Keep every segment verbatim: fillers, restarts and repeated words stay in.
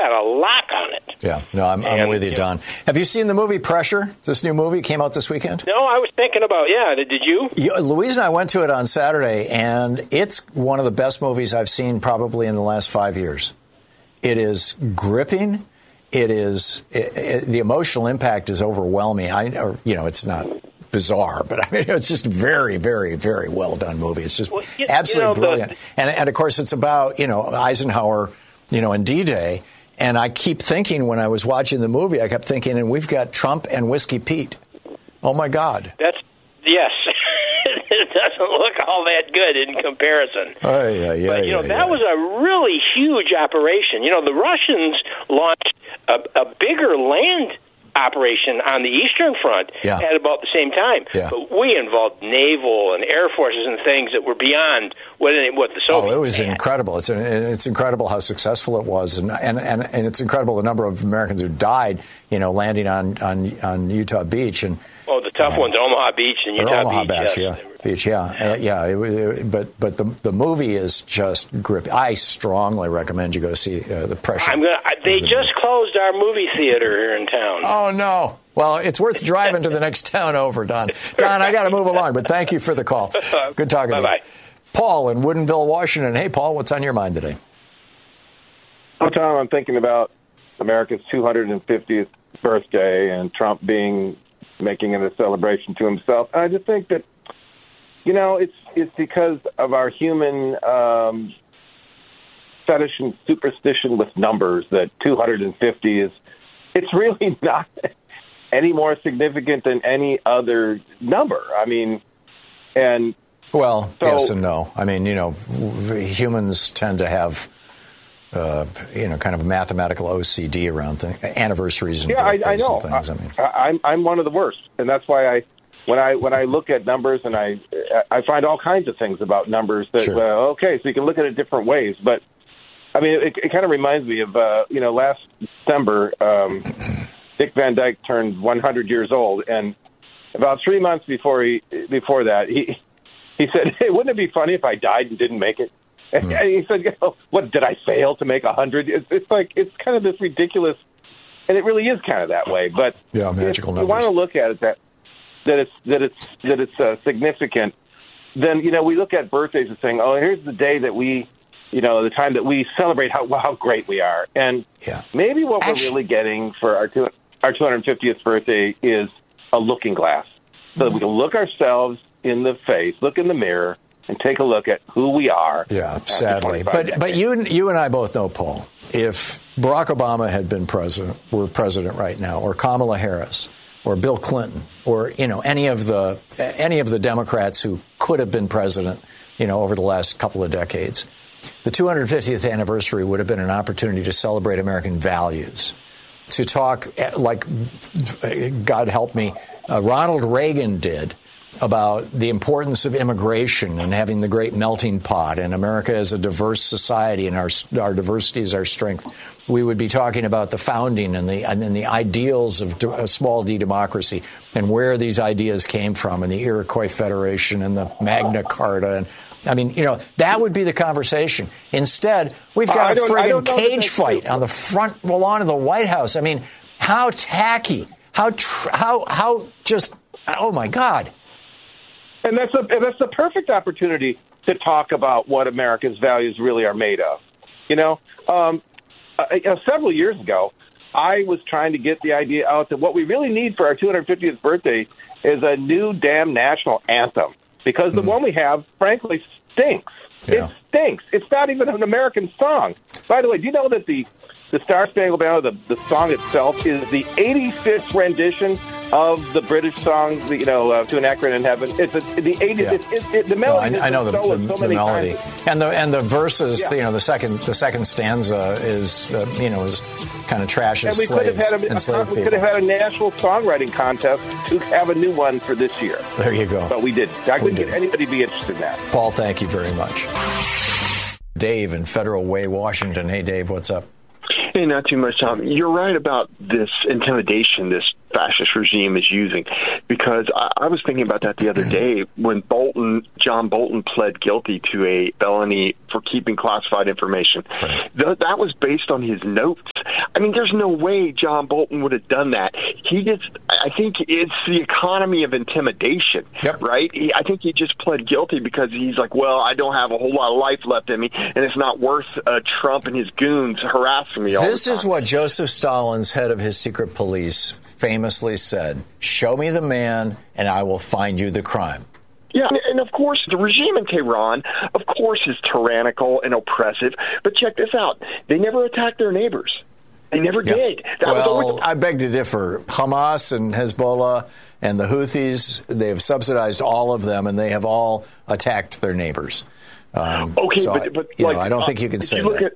got a lock on it. Yeah, no, I'm, I'm and, with you, you Don. know, Have you seen the movie Pressure? This new movie came out this weekend? No, I was thinking about, yeah, did you? Yeah, Louise and I went to it on Saturday, and it's one of the best movies I've seen probably in the last five years. It is gripping. It is, it, it, the emotional impact is overwhelming. I, or, you know, it's not bizarre, but I mean, it's just very, very, very well done movie. It's just well, you, absolutely you know, brilliant. The, and, and of course, it's about, you know, Eisenhower, you know, and D-Day. And I keep thinking when I was watching the movie, I kept thinking, and we've got Trump and Whiskey Pete. Oh, my God. That's, yes. It doesn't look all that good in comparison. Oh, yeah, yeah, but, you know, yeah, that yeah. was a really huge operation. You know, the Russians launched a, a bigger land operation on the Eastern Front yeah. at about the same time. Yeah. But we involved naval and air forces and things that were beyond what, what the Soviets Oh, it was had. incredible. It's it's incredible how successful it was, and, and and and it's incredible the number of Americans who died, you know, landing on on, on Utah Beach. And oh, the tough uh, ones, Omaha Beach and Utah Omaha Beach. Beach, yes. yeah. Beach, yeah, uh, yeah. It, it, but but the the movie is just grip. I strongly recommend you go see uh, the Pressure. I'm gonna. I, they just closed our movie theater here in town. Oh no! Well, it's worth driving to the next town over, Don. Don, I got to move along, but thank you for the call. Good talking Bye-bye. to you. Paul in Woodinville, Washington. Hey, Paul, what's on your mind today? Oh, Tom, I'm thinking about America's two hundred fiftieth birthday and Trump being making it a celebration to himself. And I just think that, you know, it's it's because of our human um, fetish and superstition with numbers that two hundred fifty is, it's really not any more significant than any other number. I mean, and well, so, yes and no. I mean, you know, humans tend to have, uh, you know, kind of mathematical O C D around things, anniversaries and yeah, I, I birthdays know. and things. I, I mean, I, I'm I'm one of the worst, and that's why I. When I when I look at numbers, and I I find all kinds of things about numbers that Sure. uh, okay, so you can look at it different ways. But I mean, it, it kind of reminds me of uh, you know last December, um, Dick Van Dyke turned one hundred years old, and about three months before he before that, he he said, "Hey, wouldn't it be funny if I died and didn't make it?" And Mm. he said, you know, "What did I fail to make a hundred?" It's, it's like it's kind of this ridiculous, and it really is kind of that way. But yeah, magical if numbers. you want to look at it that. that it's that it's that it's uh, significant, then you know we look at birthdays and saying, oh, here's the day that we, you know, the time that we celebrate how how great we are, and Yeah. maybe what Actually, we're really getting for our two, our two hundred fiftieth birthday is a looking glass, so that we can look ourselves in the face, look in the mirror, and take a look at who we are. Yeah, sadly, but decades. but you you and I both know, Paul, if Barack Obama had been president, were president right now, or Kamala Harris, or Bill Clinton, or you know any of the any of the Democrats who could have been president, you know, over the last couple of decades, the two hundred fiftieth anniversary would have been an opportunity to celebrate American values, to talk like, God help me, uh, Ronald Reagan did about the importance of immigration and having the great melting pot, and America as a diverse society, and our our diversity is our strength. We would be talking about the founding and the and then the ideals of a small d democracy and where these ideas came from, and the Iroquois Federation and the Magna Carta. And I mean, you know, that would be the conversation. Instead, we've got a friggin' cage fight on the front lawn of the White House. I mean, how tacky, how tr- how how just oh my God. And that's a and that's the perfect opportunity to talk about what America's values really are made of. You know, um, uh, uh, several years ago, I was trying to get the idea out that what we really need for our two hundred fiftieth birthday is a new damn national anthem, because mm-hmm. the one we have, frankly, stinks. Yeah. It stinks. It's not even an American song. By the way, do you know that the the Star Spangled Banner, the, the song itself, is the eighty-fifth rendition of the British song, you know, uh, "To an Akron in Heaven"? It's a, the eightieth. Yeah. It's, it's, it, the melody. No, I, I know the, the, so the melody, times. and the and the verses. Yeah. You know, the second the second stanza is uh, you know is kind of trashes and we slaves, could have had a, enslaved we people. could have had a national songwriting contest to have a new one for this year. There you go. But we didn't. I couldn't didn't. get anybody to be interested in that. Paul, thank you very much. Dave in Federal Way, Washington. Hey, Dave, what's up? Hey, not too much, Tom. You're right about this intimidation this fascist regime is using, because I, I was thinking about that the other day when Bolton, John Bolton pled guilty to a felony for keeping classified information. Th- that was based on his notes. I mean, there's no way John Bolton would have done that. He just, I think it's the economy of intimidation, yep. right? He, I think he just pled guilty because he's like, well, I don't have a whole lot of life left in me, and it's not worth uh, Trump and his goons harassing me all This the time. is what Joseph Stalin's head of his secret police famously said, show me the man and I will find you the crime. Yeah, and of course, the regime in Tehran, of course, is tyrannical and oppressive. But check this out. They never attacked their neighbors. They never yeah. did. That well, was always the- I beg to differ. Hamas and Hezbollah and the Houthis, they have subsidized all of them, and they have all attacked their neighbors. Um, okay, so but, but I, you like, know, I don't think you can uh, say you that. At,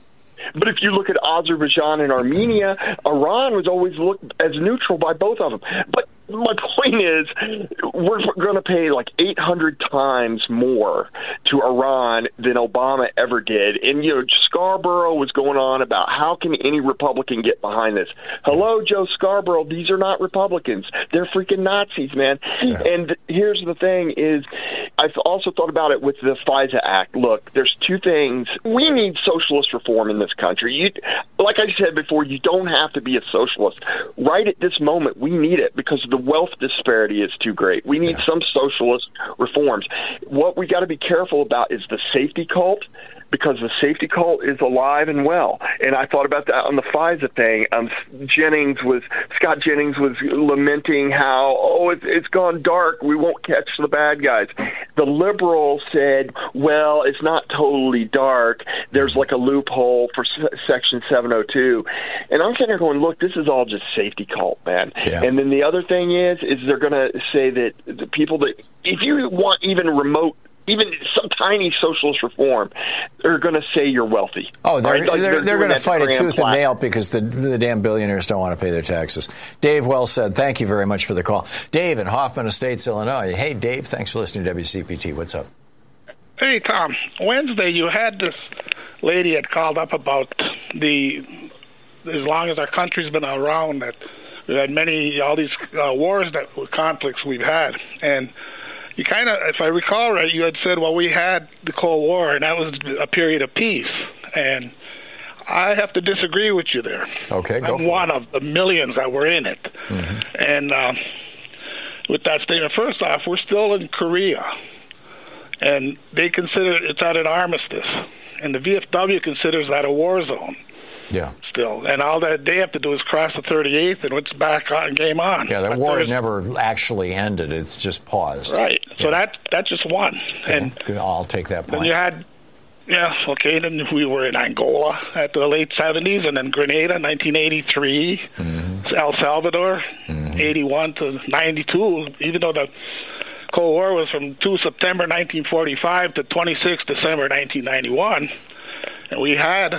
but if you look at Azerbaijan and Armenia, Iran was always looked as neutral by both of them. But my point is, we're going to pay like eight hundred times more to Iran than Obama ever did. And, you know, Scarborough was going on about how can any Republican get behind this? Hello, Joe Scarborough. These are not Republicans. They're freaking Nazis, man. Yeah. And here's the thing is, I've also thought about it with the FISA Act. Look, there's two things. We need socialist reform in this country. You, like I said before, you don't have to be a socialist. Right at this moment, we need it because the wealth disparity is too great. We need yeah. some socialist reforms. What we got to be careful about is the safety cult, because the safety cult is alive and well. And I thought about that on the FISA thing. Um, Jennings was Scott Jennings was lamenting how, oh, it's, it's gone dark. We won't catch the bad guys. The liberals said, well, it's not totally dark. There's like a loophole for S- Section seven oh two. And I'm sitting there going, look, this is all just safety cult, man. Yeah. And then the other thing is, is they're going to say that the people that, if you want even remote, even some tiny socialist reform, they're going to say you're wealthy. Oh, they're, right? like they're, they're, they're going to fight it tooth and nail because the, the damn billionaires don't want to pay their taxes. Dave, well said. Thank you very much for the call. Dave in Hoffman Estates, Illinois. Hey, Dave, thanks for listening to W C P T. What's up? Hey, Tom. Wednesday, you had this lady had called up about the, as long as our country's been around, that we've had many, all these uh, wars, that conflicts we've had. And you kind of, if I recall right, you had said, well, we had the Cold War, and that was a period of peace. And I have to disagree with you there. Okay, go I'm for one it. of the millions that were in it. Mm-hmm. And uh, with that statement, first off, we're still in Korea, and they consider it's at an armistice. And the V F W considers that a war zone. Yeah. Still, and all that they have to do is cross the thirty-eighth, and it's back on, game on. Yeah, that war never actually ended; it's just paused. Right. So yeah. that that's just one. Okay. And I'll take that point. Then you had, yeah, okay. Then we were in Angola at the late seventies, and then Grenada, nineteen eighty-three, mm-hmm. El Salvador, mm-hmm. eighty-one to ninety-two. Even though the Cold War was from two September nineteen forty-five to twenty-six December nineteen ninety-one, and we had.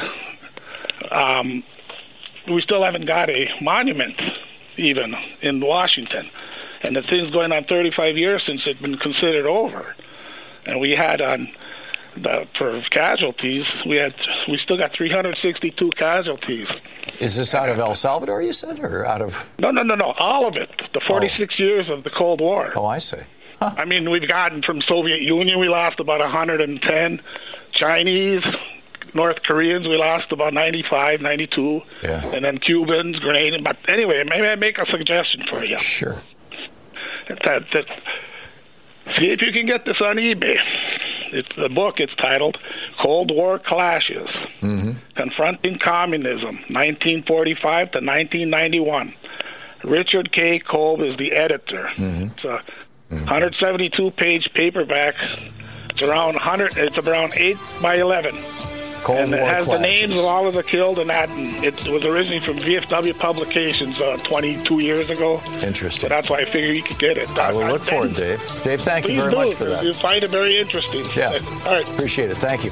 Um, we still haven't got a monument even in Washington. And the thing's going on thirty-five years since it's been considered over. And we had on the, for casualties, we had we still got three hundred sixty-two casualties. Is this out of El Salvador, you said, or out of? No, no, no, no, all of it. The forty-six oh. years of the Cold War. Oh, I see. Huh. I mean, we've gotten from Soviet Union, we lost about one hundred ten. Chinese, North Koreans, we lost about ninety-five, ninety-two. Yeah. And then Cubans, Grenadians. But anyway, maybe I make a suggestion for you. Sure. That, that, see if you can get this on eBay. It's the book. It's titled Cold War Clashes, mm-hmm. Confronting Communism, nineteen forty-five to nineteen ninety-one. Richard K. Kolb is the editor. Mm-hmm. It's a mm-hmm. one hundred seventy-two page paperback. It's around one hundred. It's around eight by eleven. Cold and it War has clashes. The names of all of the killed and that. And it was originally from V F W Publications uh, twenty-two years ago. Interesting. So that's why I figured you could get it. I will look for it, Dave. Dave, thank you very do, much for that. You'll find it very interesting. Yeah. All right. Appreciate it. Thank you.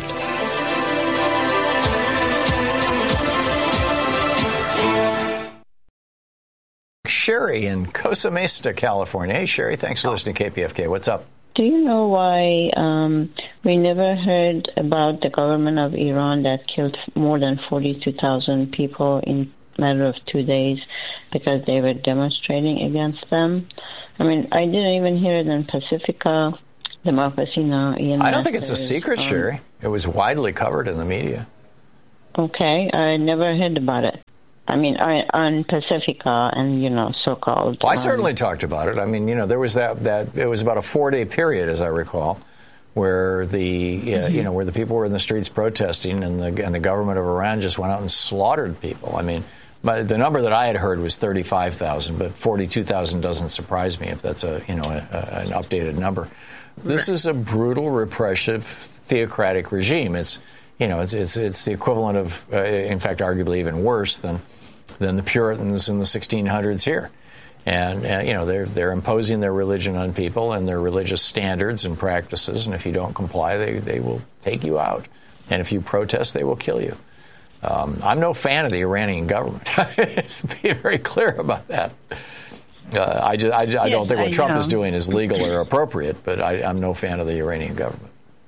Sherry in Costa Mesa, California. Hey, Sherry, thanks for listening to K P F K. What's up? Do you know why um, we never heard about the government of Iran that killed more than forty-two thousand people in a matter of two days because they were demonstrating against them? I mean, I didn't even hear it in Pacifica, Democracy Now! I don't think it's a secret, um, Sherry. It was widely covered in the media. Okay, I never heard about it. I mean, on Pacifica and, you know, so-called. Well, I um, certainly talked about it. I mean, you know, there was that, that it was about a four-day period, as I recall, where the, uh, mm-hmm. you know, where the people were in the streets protesting and the, and the government of Iran just went out and slaughtered people. I mean, my, the number that I had heard was thirty-five thousand, but forty-two thousand doesn't surprise me if that's a, you know, a, a, an updated number. This is a brutal, repressive, theocratic regime. It's, you know, it's it's it's the equivalent of, uh, in fact, arguably even worse than than the Puritans in the sixteen hundreds here. And, uh, you know, they're they're imposing their religion on people and their religious standards and practices. And if you don't comply, they, they will take you out. And if you protest, they will kill you. Um, I'm no fan of the Iranian government. Let's be very clear about that. Uh, I, just, I, I yes, don't think what I Trump know. is doing is legal or appropriate, but I, I'm no fan of the Iranian government.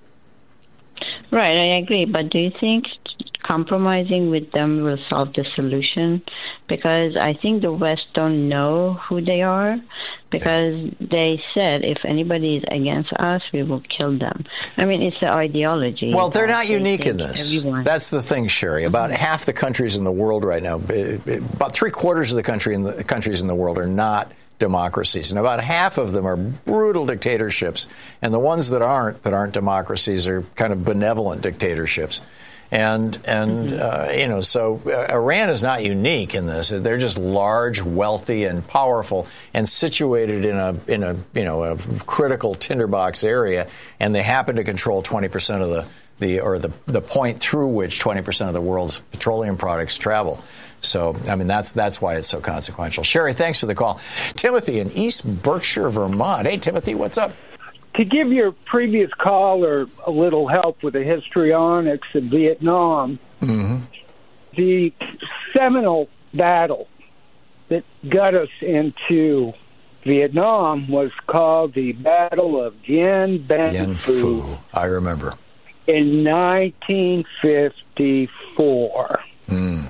Right, I agree. But do you think compromising with them will solve the solution? Because I think the West don't know who they are, because they said if anybody is against us, we will kill them. I mean, it's the ideology. Well, they're not unique in this. Everyone. That's the thing, Sherry. About mm-hmm. half the countries in the world right now, about three quarters of the country in the countries in the world are not democracies, and about half of them are brutal dictatorships, and the ones that aren't that aren't democracies are kind of benevolent dictatorships. And, and uh, you know, so uh, Iran is not unique in this. They're just large, wealthy, and powerful, and situated in a, in a, you know, a critical tinderbox area, and they happen to control twenty percent of the, the or the, the point through which twenty percent of the world's petroleum products travel. So, I mean, that's that's why it's so consequential. Sherry, thanks for the call. Timothy in East Berkshire, Vermont. Hey, Timothy, what's up? To give your previous caller a little help with the histrionics of Vietnam, mm-hmm. the seminal battle that got us into Vietnam was called the Battle of Dien Bien Bien Phu. Phu. I remember. In nineteen fifty-four. Mm.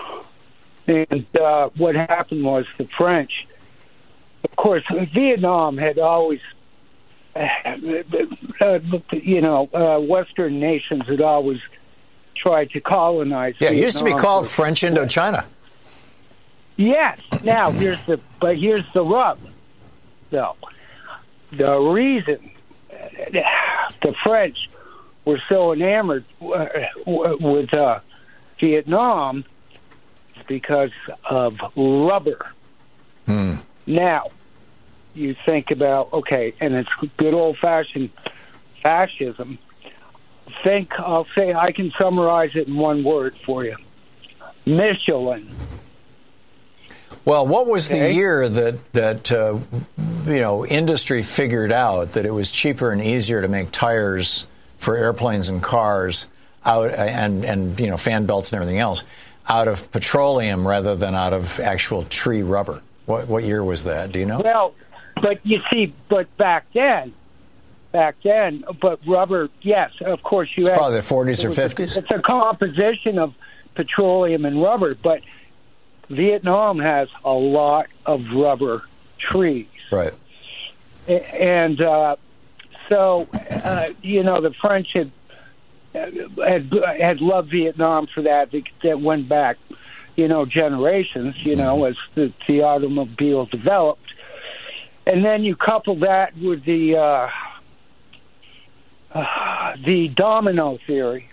And uh, what happened was the French, of course, Vietnam had always Uh, you know, uh, Western nations had always tried to colonize. Yeah, it Vietnam used to be called French Indochina. Yes. Now here's the but here's the rub, though. The reason the French were so enamored uh, with uh, Vietnam is because of rubber. Hmm. Now. You think about, okay, and it's good old-fashioned fascism. Think, I'll say, I can summarize it in one word for you. Michelin. Well, what was okay. the year that, that uh, you know, industry figured out that it was cheaper and easier to make tires for airplanes and cars out and, and you know, fan belts and everything else out of petroleum rather than out of actual tree rubber? What, what year was that? Do you know? Well, but you see, but back then, back then, but rubber, yes, of course you it's had. Probably the forties or fifties? It's a composition of petroleum and rubber, but Vietnam has a lot of rubber trees. Right. And uh, so, uh, you know, the French had, had, had loved Vietnam for that. That went back, you know, generations, you know, as the, the automobile developed. And then you couple that with the uh, uh, the domino theory.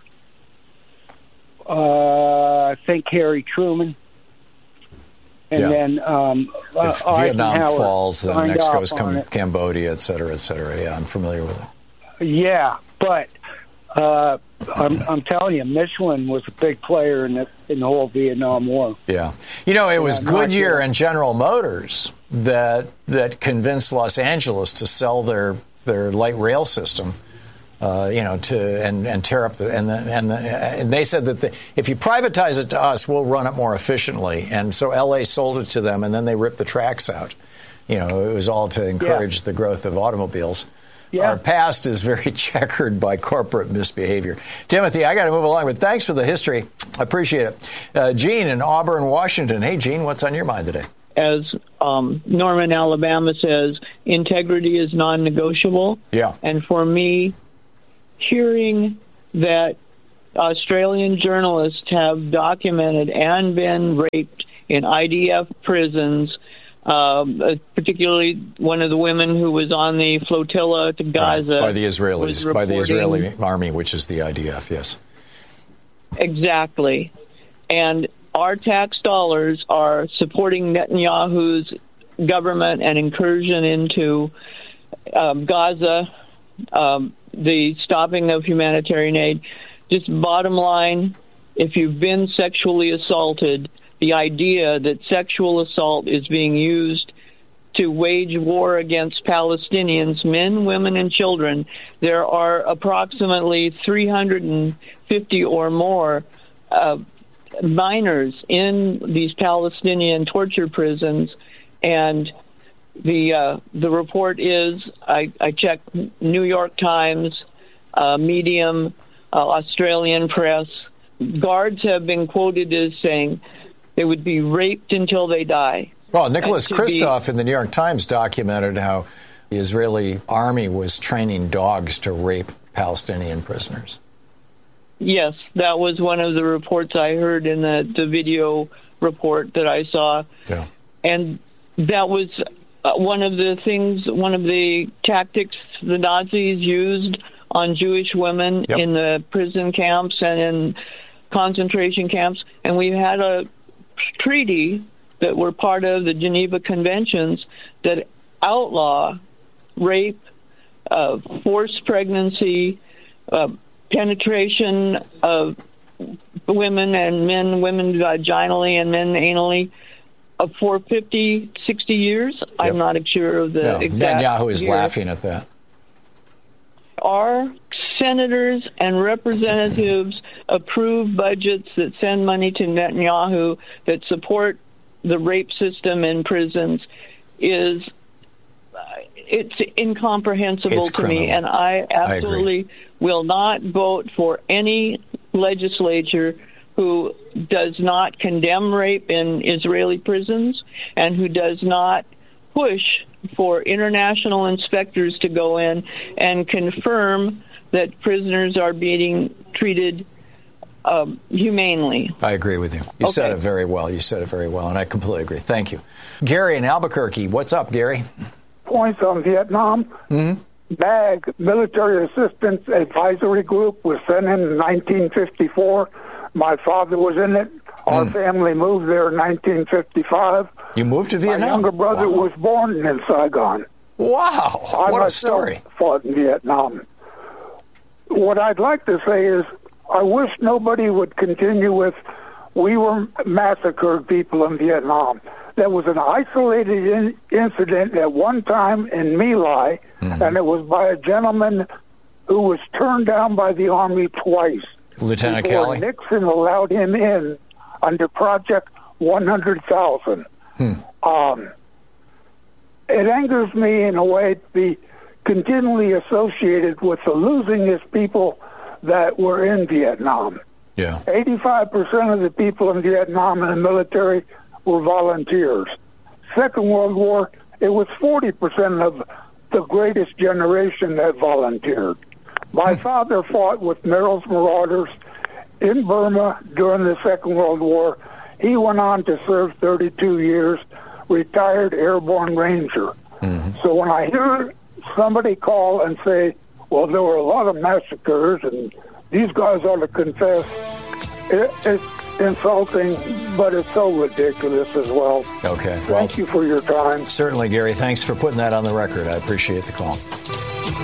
Uh, I think Harry Truman. And yeah. then um, if uh, Vietnam falls, then next goes Cam- Cambodia, et cetera, et cetera. Yeah, I'm familiar with it. Yeah, but uh, I'm, I'm telling you, Michelin was a big player in the, in the whole Vietnam War. Yeah. You know, it was yeah, Goodyear sure. and General Motors that that convinced Los Angeles to sell their, their light rail system, uh, you know, to and, and tear up the and the, and, the, and they said that the, if you privatize it to us, we'll run it more efficiently. And so L A sold it to them, and then they ripped the tracks out. You know, it was all to encourage yeah. the growth of automobiles. Yeah. Our past is very checkered by corporate misbehavior. Timothy, I got to move along, but thanks for the history. I appreciate it. Uh, Gene in Auburn, Washington. Hey, Gene, what's on your mind today? As um, Norman, Alabama says, integrity is non-negotiable. Yeah. And for me, hearing that Australian journalists have documented and been raped in I D F prisons, um, particularly one of the women who was on the flotilla to Gaza. Right. By the Israelis, by the Israeli army, which is the I D F, yes. Exactly. And our tax dollars are supporting Netanyahu's government and incursion into um, Gaza, um, the stopping of humanitarian aid. Just bottom line, if you've been sexually assaulted, the idea that sexual assault is being used to wage war against Palestinians, men, women, and children, there are approximately three hundred fifty or more uh, minors in these Palestinian torture prisons, and the uh, the report is, I, I checked New York Times, uh, Medium, uh, Australian press. Guards have been quoted as saying they would be raped until they die. Well, Nicholas Kristof in the New York Times documented how the Israeli army was training dogs to rape Palestinian prisoners. Yes, that was one of the reports I heard in the, the video report that I saw. Yeah. And that was uh, one of the things, one of the tactics the Nazis used on Jewish women yep. in the prison camps and in concentration camps. And we've had a treaty that were part of the Geneva Conventions that outlaw rape, uh, forced pregnancy, uh, penetration of women and men, women vaginally and men anally, uh, for fifty, sixty years. Yep. I'm not sure of the no, exact Netanyahu is year. laughing at that. Our senators and representatives approve budgets that send money to Netanyahu that support the rape system in prisons is uh, it's incomprehensible it's to criminal. me, and I absolutely I will not vote for any legislature who does not condemn rape in Israeli prisons and who does not push for international inspectors to go in and confirm that prisoners are being treated um, humanely. I agree with you. You okay. said it very well. You said it very well, and I completely agree. Thank you. Gary in Albuquerque. What's up, Gary? Points on Vietnam. Mm-hmm. M A G, Military Assistance Advisory Group, was sent in nineteen fifty-four. My father was in it. Our mm. family moved there in nineteen fifty-five. You moved to Vietnam? My younger brother wow. was born in Saigon. Wow. I what a story. Fought in Vietnam. What I'd like to say is I wish nobody would continue with, we were massacred people in Vietnam. There was an isolated in- incident at one time in My Lai, mm-hmm. and it was by a gentleman who was turned down by the Army twice. Lieutenant before Kelly? Nixon allowed him in under Project one hundred thousand. Hmm. Um, it angers me in a way to be continually associated with the losingest people that were in Vietnam. Yeah. eighty-five percent of the people in Vietnam in the military were volunteers. Second World War, it was forty percent of the greatest generation that volunteered. My father fought with Merrill's Marauders in Burma during the Second World War. He went on to serve thirty-two years, retired airborne ranger. Mm-hmm. So when I hear somebody call and say, well, there were a lot of massacres and these guys ought to confess, it, it's insulting, but it's so ridiculous as well. Okay. Thank well, you for your time. Certainly, Gary. Thanks for putting that on the record. I appreciate the call.